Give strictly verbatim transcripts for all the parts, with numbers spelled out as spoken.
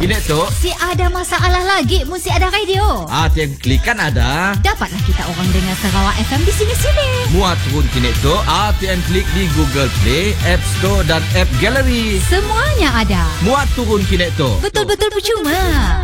Kini tu Si ada masalah lagi Mesti ada radio. Ah, tiang klik kan ada. Dapatlah kita orang dengar Sarawak F M di sini-sini. Muat turun kini tu Ah, tiang klik di Google Play, App Store dan App Gallery. Semuanya ada. Muat turun kini tu. Betul-betul percuma.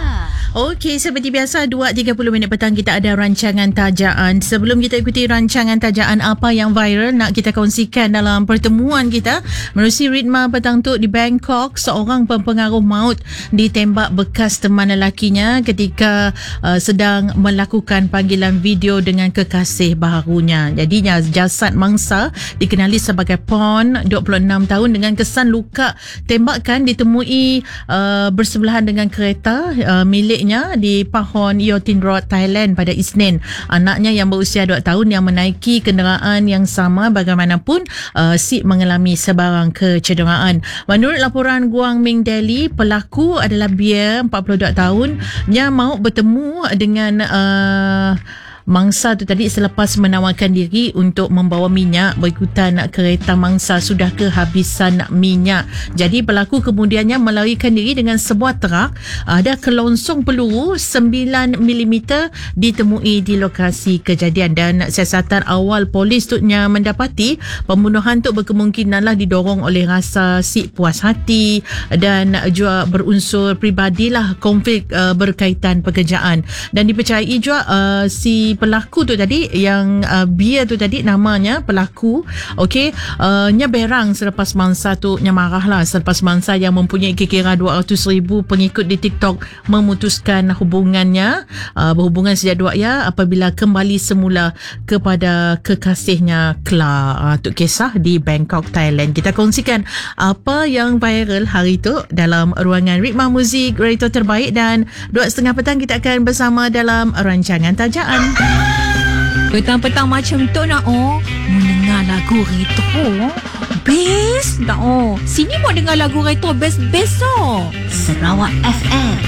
Okey, seperti biasa dua tiga puluh minit petang kita ada rancangan tajaan. Sebelum kita ikuti rancangan tajaan apa yang viral nak kita kongsikan dalam pertemuan kita menerusi ritma petang tu di Bangkok, seorang pempengaruh maut ditembak bekas teman lelakinya ketika uh, sedang melakukan panggilan video dengan kekasih barunya. Jadinya jasad mangsa dikenali sebagai Pon, dua puluh enam tahun dengan kesan luka tembakan ditemui uh, bersebelahan dengan kereta uh, milik di Pahon Yotin Road, Thailand pada Isnin. Anaknya yang berusia dua tahun yang menaiki kenderaan yang sama bagaimanapun uh, si mengalami sebarang kecederaan. Menurut laporan Guang Ming Daily, pelaku adalah Bia, empat puluh dua tahun yang mahu bertemu dengan uh, mangsa tu tadi selepas menawarkan diri untuk membawa minyak berikutan kereta mangsa sudah kehabisan minyak. Jadi pelaku kemudiannya melarikan diri dengan sebuah truk. Ada kelongsong peluru sembilan milimeter ditemui di lokasi kejadian dan siasatan awal polis tutnya mendapati pembunuhan tu berkemungkinanlah didorong oleh rasa si puas hati dan juga berunsur peribadilah konflik uh, berkaitan pekerjaan. Dan dipercayai juga uh, si pelaku tu tadi yang uh, Bia tu tadi namanya pelaku, okey, uh, nya berang selepas mangsa tu nya marah lah selepas mangsa yang mempunyai kira-kira dua ratus ribu pengikut di TikTok memutuskan hubungannya uh, berhubungan sejak dua ya apabila kembali semula kepada kekasihnya Kla. Uh, tu kisah di Bangkok, Thailand. Kita kongsikan apa yang viral hari tu dalam ruangan ritma muzik radio terbaik dan dua setengah petang kita akan bersama dalam rancangan tajaan. Petang-petang macam tu nak oh mendengar lagu retro best dah oh. Sini mau dengar lagu retro best-best oh. Sarawak F M.